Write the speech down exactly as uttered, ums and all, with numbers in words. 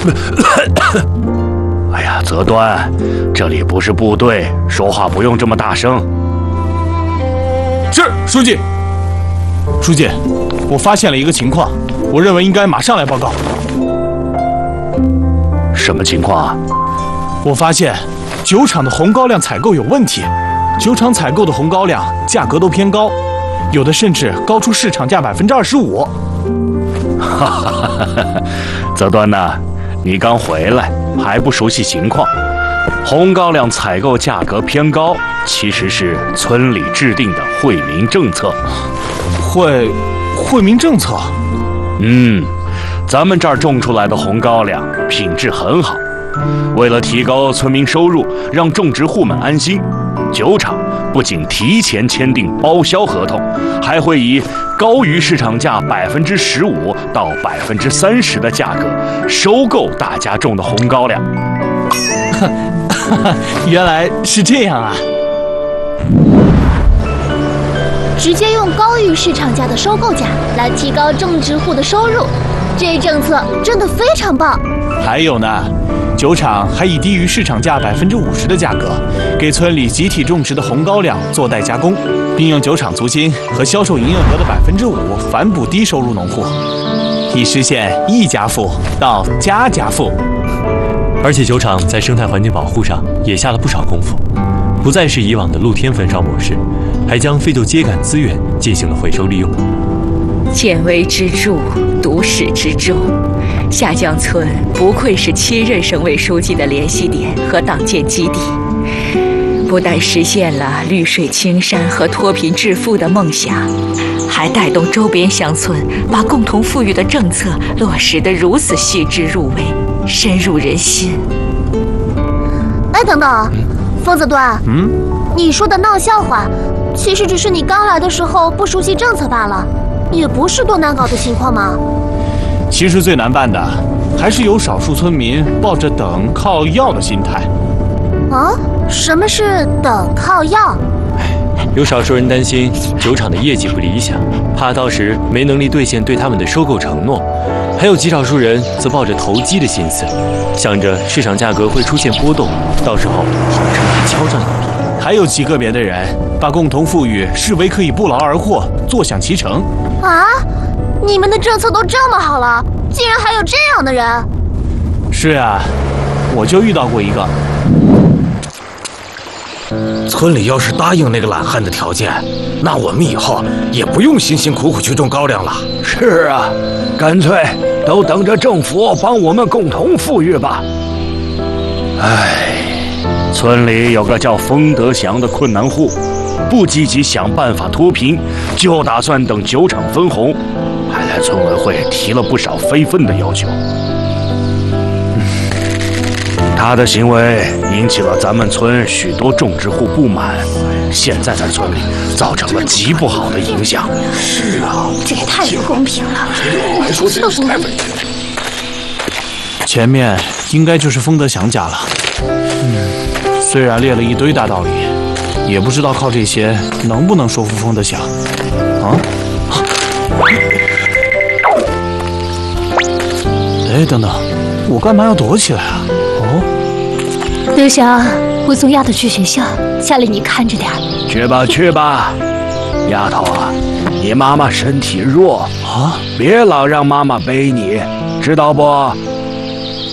哎呀，泽端，这里不是部队，说话不用这么大声。 是，书记。书记，我发现了一个情况，我认为应该马上来报告。 什么情况啊？ 我发现酒厂的红高粱采购有问题，酒厂采购的红高粱价格都偏高，有的甚至高出市场价百分之二十五。 哈哈哈哈！泽端呐，你刚回来还不熟悉情况。红高粱采购价格偏高，其实是村里制定的惠民政策。 惠惠民政策？ 嗯，咱们这儿种出来的红高粱品质很好。为了提高村民收入，让种植户们安心，酒厂不仅提前签订包销合同，还会以高于市场价百分之十五到百分之三十的价格收购大家种的红高粱。 原来是这样啊！ 直接用高于市场价的收购价来提高种植户的收入，这政策真的非常棒。 还有呢，酒厂还以低于市场价百分之五十的价格，给村里集体种植的红高粱做代加工，并用酒厂租金和销售营业额的百分之五反哺低收入农户，以实现一家富到家家富。 而且酒厂在生态环境保护上也下了不少功夫，不再是以往的露天焚烧模式，还将废旧秸秆资源进行了回收利用。 见微知著，读史知重。下江村不愧是七任省委书记的联系点和党建基地，不但实现了绿水青山和脱贫致富的梦想，还带动周边乡村把共同富裕的政策落实得如此细致入微，深入人心。 哎，等等，疯子端， 嗯， 你说的闹笑话，其实只是你刚来的时候不熟悉政策罢了，也不是多难搞的情况嘛。 其实最难办的，还是有少数村民抱着等靠要的心态。 啊？什么是等靠要？ 有少数人担心酒厂的业绩不理想，怕到时没能力兑现对他们的收购承诺；还有极少数人则抱着投机的心思，想着市场价格会出现波动，到时候好趁机敲诈一笔。 还有极个别的人把共同富裕视为可以不劳而获、坐享其成。 啊？你们的政策都这么好了，竟然还有这样的人？ 是啊，我就遇到过一个。 村里要是答应那个懒汉的条件，那我们以后也不用辛辛苦苦去种高粱了。 是啊，干脆都等着政府帮我们共同富裕吧。唉，村里有个叫封德祥的困难户，不积极想办法脱贫，就打算等酒厂分红，还来村委会提了不少非分的要求。他的行为引起了咱们村许多种植户不满，现在在村里造成了极不好的影响。 是啊， 这也太不公平了。 还说这是太委屈了。 前面应该就是封德祥家了。嗯，虽然列了一堆大道理，也不知道靠这些能不能说服封德祥。啊？哎，等等，我干嘛要躲起来啊？哦， 德祥，我送丫头去学校，下来你看着点。 去吧去吧，丫头啊，你妈妈身体弱啊，别老让妈妈背你，知道不？